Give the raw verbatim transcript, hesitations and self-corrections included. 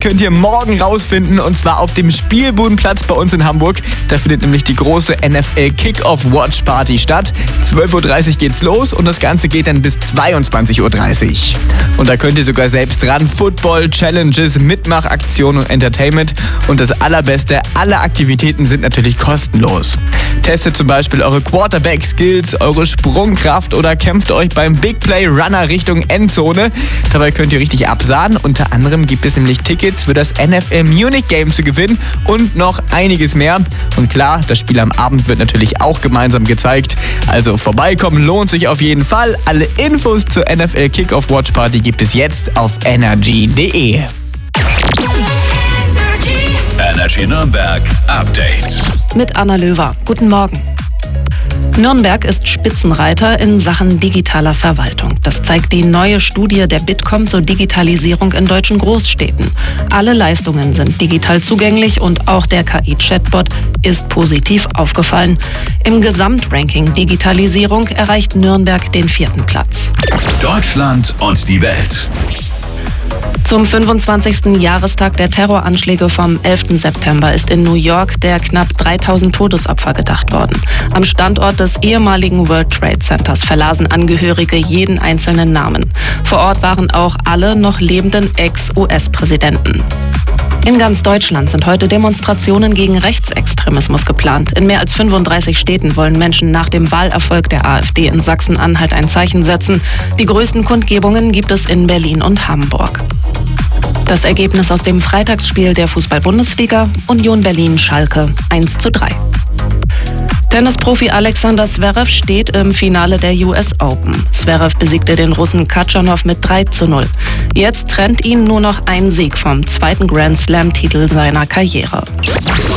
könnt ihr morgen rausfinden, und zwar auf dem Spielbudenplatz bei uns in Hamburg. Da findet nämlich die große N F L Kickoff Watch Party statt. zwölf Uhr dreißig geht's los und das Ganze geht dann bis zweiundzwanzig Uhr dreißig. Und da könnt ihr sogar selbst dran. Football, Challenges, Mitmachaktionen und Entertainment. Und das Allerbeste, alle Aktivitäten sind natürlich kostenlos. Testet zum Beispiel eure Quarterback-Skills, eure Sprungkraft oder kämpft euch beim Big Play Runner Richtung Endzone. Dabei könnt ihr richtig absahnen. Unter anderem gibt es nämlich Tickets für das N F L Munich Game zu gewinnen und noch einiges mehr. Und klar, das Spiel am Abend wird natürlich auch gemeinsam gezeigt. Also vorbeikommen lohnt sich auf jeden Fall. Alle Infos zur N F L Kickoff Watch Party gibt es jetzt auf energy punkt de. Energy Nürnberg Update. Mit Anna Löwer. Guten Morgen. Nürnberg ist Spitzenreiter in Sachen digitaler Verwaltung. Das zeigt die neue Studie der Bitkom zur Digitalisierung in deutschen Großstädten. Alle Leistungen sind digital zugänglich und auch der K I-Chatbot ist positiv aufgefallen. Im Gesamtranking Digitalisierung erreicht Nürnberg den vierten Platz. Deutschland und die Welt. Zum fünfundzwanzigsten Jahrestag der Terroranschläge vom elften September ist in New York der knapp dreitausend Todesopfer gedacht worden. Am Standort des ehemaligen World Trade Centers verlasen Angehörige jeden einzelnen Namen. Vor Ort waren auch alle noch lebenden Ex-U S-Präsidenten. In ganz Deutschland sind heute Demonstrationen gegen Rechtsextremismus geplant. In mehr als fünfunddreißig Städten wollen Menschen nach dem Wahlerfolg der AfD in Sachsen-Anhalt ein Zeichen setzen. Die größten Kundgebungen gibt es in Berlin und Hamburg. Das Ergebnis aus dem Freitagsspiel der Fußball-Bundesliga: Union Berlin-Schalke eins zu drei. Tennisprofi Alexander Zverev steht im Finale der U S Open. Zverev besiegte den Russen Katschanov mit drei zu null. Jetzt trennt ihn nur noch ein Sieg vom zweiten Grand Slam-Titel seiner Karriere.